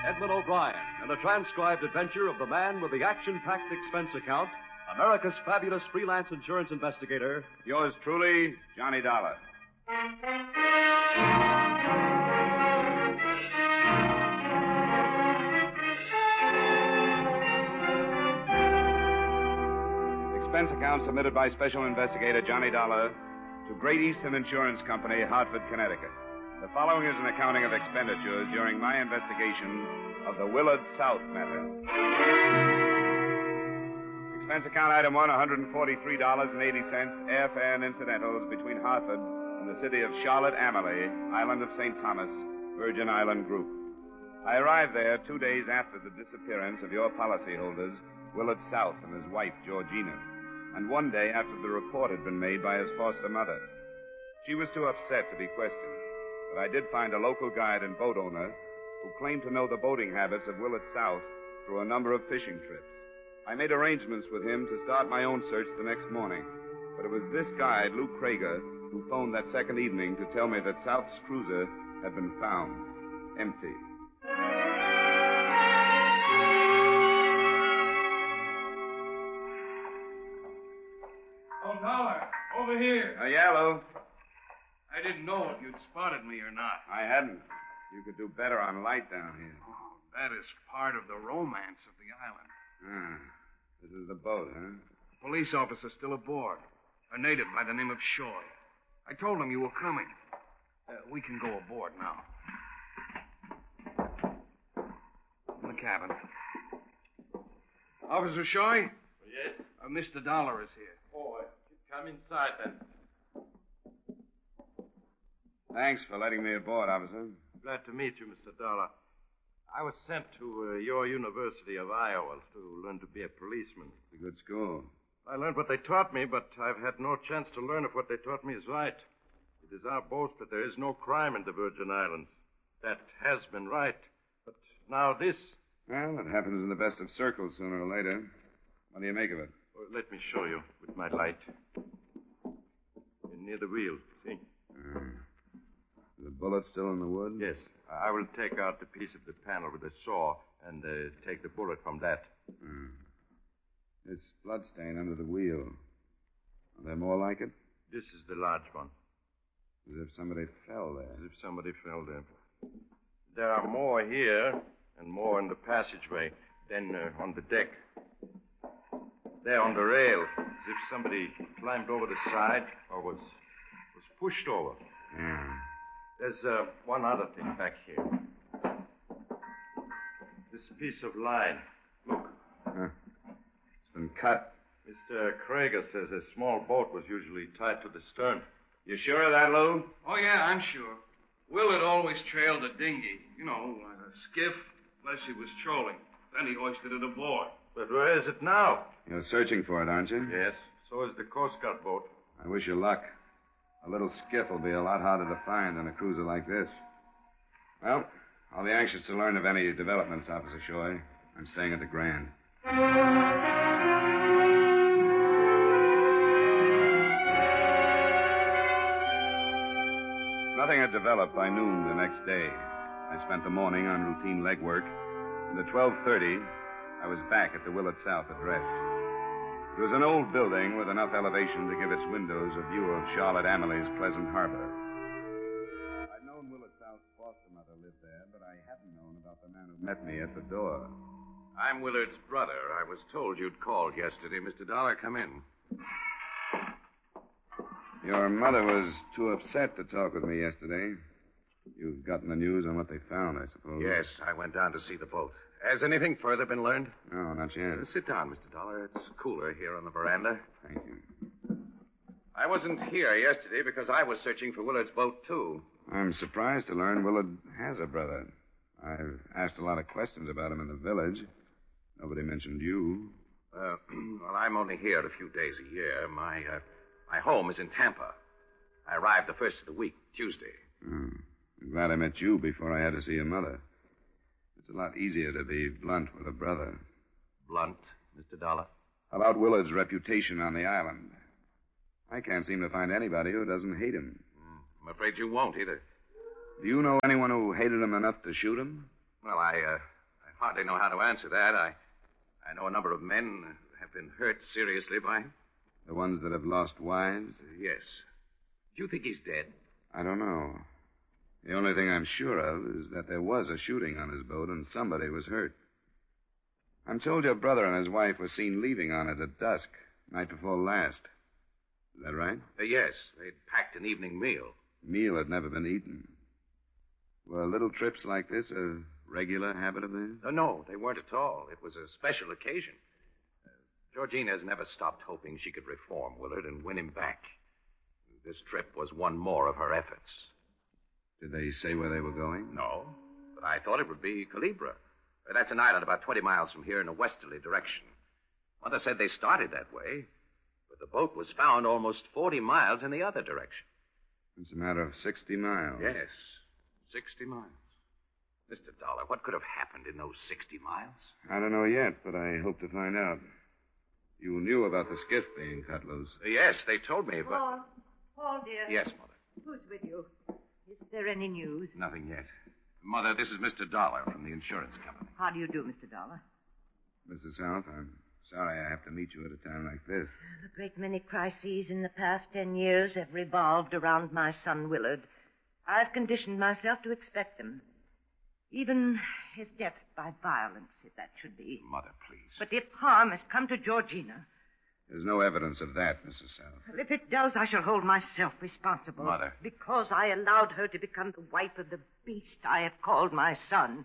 Edmund O'Brien, and a transcribed adventure of the man with the action-packed expense account, America's fabulous freelance insurance investigator. Yours truly, Johnny Dollar. Expense account submitted by Special Investigator Johnny Dollar to Great Eastern Insurance Company, Hartford, Connecticut. The following is an accounting of expenditures during my investigation of the Willard South matter. Expense account item 1, $143.80, airfare and incidentals between Hartford and the city of Charlotte Amalie, island of St. Thomas, Virgin Island Group. I arrived there 2 days after the disappearance of your policyholders, Willard South and his wife, Georgina, and 1 day after the report had been made by his foster mother. She was too upset to be questioned, but I did find a local guide and boat owner who claimed to know the boating habits of Willard South through a number of fishing trips. I made arrangements with him to start my own search the next morning, but it was this guide, Lou Krager, who phoned that second evening to tell me that South's cruiser had been found empty. Oh, Dollar, over here. Yeah, Lou. I didn't know if you'd spotted me or not. I hadn't. You could do better on light down here. Oh, that is part of the romance of the island. This is the boat, huh? The police officer still aboard. A native by the name of Shoy. I told him you were coming. We can go aboard now. In the cabin. Officer Shoy? Yes? Mr. Dollar is here. Oh, come inside then. Thanks for letting me aboard, officer. Glad to meet you, Mr. Dollar. I was sent to your University of Iowa to learn to be a policeman. It's a good school. I learned what they taught me, but I've had no chance to learn if what they taught me is right. It is our boast that there is no crime in the Virgin Islands. That has been right. But now this... Well, it happens in the best of circles sooner or later. What do you make of it? Oh, let me show you with my light. Near the wheel, see? The bullet still in the wood? Yes. I will take out the piece of the panel with a saw and take the bullet from that. This bloodstain under the wheel. Are there more like it? This is the large one. As if somebody fell there. As if somebody fell there. There are more here and more in the passageway, then on the deck. There on the rail, as if somebody climbed over the side or was pushed over. Yeah. There's one other thing back here. This piece of line. Look. It's been cut. Mr. Krager says a small boat was usually tied to the stern. You sure of that, Lou? Oh, yeah, I'm sure. Willard always trailed a dinghy. You know, like a skiff, unless he was trolling. Then he hoisted it aboard. But where is it now? You're searching for it, aren't you? Yes. So is the Coast Guard boat. I wish you luck. A little skiff will be a lot harder to find than a cruiser like this. Well, I'll be anxious to learn of any developments, Officer Shoy. I'm staying at the Grand. Nothing had developed by noon the next day. I spent the morning on routine legwork, and at 12:30, I was back at the Willard South address. It was an old building with enough elevation to give its windows a view of Charlotte Amalie's pleasant harbor. I'd known Willard South's foster mother lived there, but I hadn't known about the man who met me at the door. I'm Willard's brother. I was told you'd called yesterday. Mr. Dollar, come in. Your mother was too upset to talk with me yesterday. You've gotten the news on what they found, I suppose. Yes, I went down to see the boat. Has anything further been learned? No, not yet. Sit down, Mr. Dollar. It's cooler here on the veranda. Thank you. I wasn't here yesterday because I was searching for Willard's boat, too. I'm surprised to learn Willard has a brother. I've asked a lot of questions about him in the village. Nobody mentioned you. Well, I'm only here a few days a year. My home is in Tampa. I arrived the first of the week, Tuesday. I'm glad I met you before I had to see your mother. It's a lot easier to be blunt with a brother. Blunt, Mr. Dollar? About Willard's reputation on the island. I can't seem to find anybody who doesn't hate him. I'm afraid you won't either. Do you know anyone who hated him enough to shoot him? Well, hardly know how to answer that. I know a number of men have been hurt seriously by him. The ones that have lost wives? Yes. Do you think he's dead? I don't know. The only thing I'm sure of is that there was a shooting on his boat and somebody was hurt. I'm told your brother and his wife were seen leaving on it at dusk, night before last. Is that right? Yes. They'd packed an evening meal. The meal had never been eaten. Were little trips like this a regular habit of theirs? No, they weren't at all. It was a special occasion. Georgina's never stopped hoping she could reform Willard and win him back. This trip was one more of her efforts. Did they say where they were going? No, but I thought it would be Calibra. That's an island about 20 miles from here in a westerly direction. Mother said they started that way, but the boat was found almost 40 miles in the other direction. It's a matter of 60 miles. Yes, 60 miles. Mr. Dollar, what could have happened in those 60 miles? I don't know yet, but I hope to find out. You knew about the skiff being cut loose. Yes, they told me, but... Paul, dear. Yes, Mother. Who's with you? Is there any news? Nothing yet. Mother, this is Mr. Dollar from the insurance company. How do you do, Mr. Dollar? Mrs. South, I'm sorry I have to meet you at a time like this. A great many crises in the past 10 years have revolved around my son, Willard. I've conditioned myself to expect them. Even his death by violence, if that should be. Mother, please. But if harm has come to Georgina... There's no evidence of that, Mrs. South. Well, if it does, I shall hold myself responsible. Mother. Because I allowed her to become the wife of the beast I have called my son.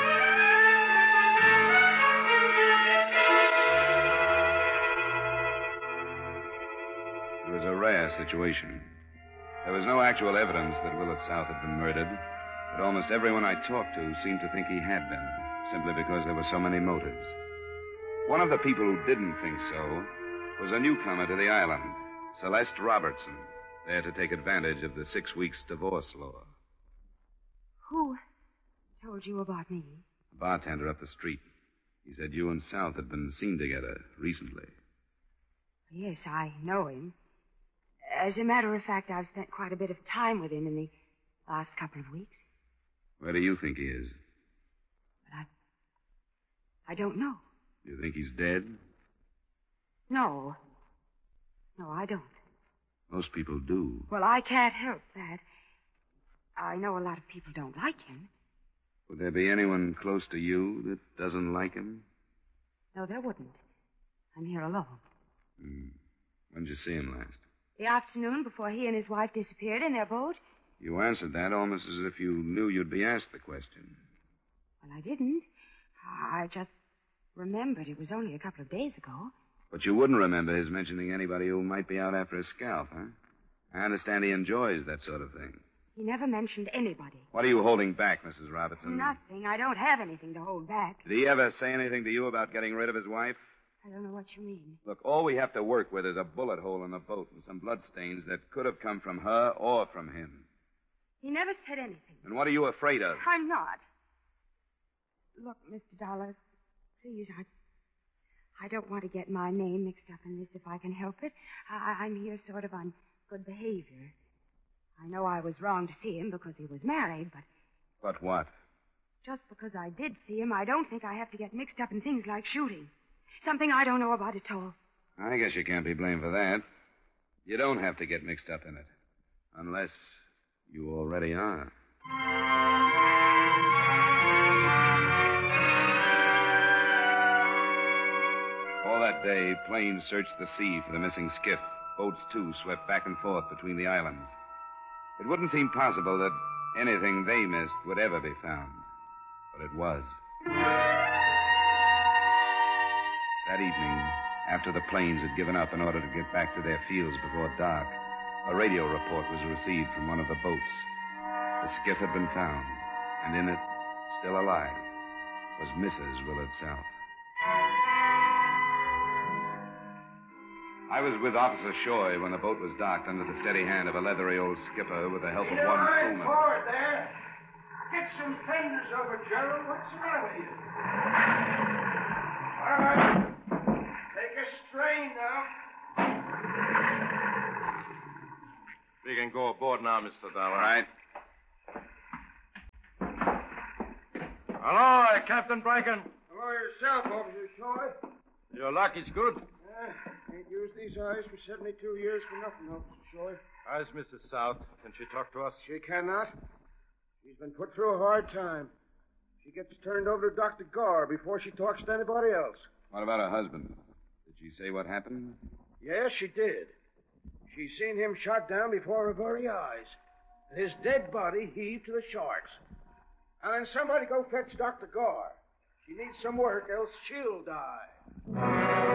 It was a rare situation. There was no actual evidence that Willard South had been murdered, but almost everyone I talked to seemed to think he had been, simply because there were so many motives. One of the people who didn't think so was a newcomer to the island, Celeste Robertson, there to take advantage of the 6 weeks divorce law. Who told you about me? A bartender up the street. He said you and South had been seen together recently. Yes, I know him. As a matter of fact, I've spent quite a bit of time with him in the last couple of weeks. Where do you think he is? But I don't know. Do you think he's dead? No. No, I don't. Most people do. Well, I can't help that. I know a lot of people don't like him. Would there be anyone close to you that doesn't like him? No, there wouldn't. I'm here alone. When did you see him last? The afternoon before he and his wife disappeared in their boat. You answered that almost as if you knew you'd be asked the question. Well, I didn't. I just remembered it was only a couple of days ago. But you wouldn't remember his mentioning anybody who might be out after his scalp, huh? I understand he enjoys that sort of thing. He never mentioned anybody. What are you holding back, Mrs. Robertson? Nothing. I don't have anything to hold back. Did he ever say anything to you about getting rid of his wife? I don't know what you mean. Look, all we have to work with is a bullet hole in the boat and some bloodstains that could have come from her or from him. He never said anything. And what are you afraid of? I'm not. Look, Mr. Dollar, please, I don't want to get my name mixed up in this if I can help it. I'm here sort of on good behavior. I know I was wrong to see him because he was married, but... But what? Just because I did see him, I don't think I have to get mixed up in things like shooting. Something I don't know about at all. I guess you can't be blamed for that. You don't have to get mixed up in it. Unless you already are. All that day, planes searched the sea for the missing skiff. Boats, too, swept back and forth between the islands. It wouldn't seem possible that anything they missed would ever be found. But it was. That evening, after the planes had given up in order to get back to their fields before dark, a radio report was received from one of the boats. The skiff had been found, and in it, still alive, was Mrs. Willard South. I was with Officer Shoy when the boat was docked under the steady hand of a leathery old skipper with the help of one crewman. Forward there. Get some fenders over, Gerald. What's the matter with you? All right. Take a strain now. We can go aboard now, Mr. Dollar. All right. Hello, Captain Bracken. Hello yourself, Officer Shore. Your luck is good. Ain't used these eyes for 72 years for nothing, Officer Shore. How's Mrs. South? Can she talk to us? She cannot. She's been put through a hard time. She gets turned over to Dr. Gar before she talks to anybody else. What about her husband? Did she say what happened? Yes, she did. She seen him shot down before her very eyes. And his dead body heaved to the sharks. And then somebody go fetch Dr. Gar. She needs some work, else she'll die.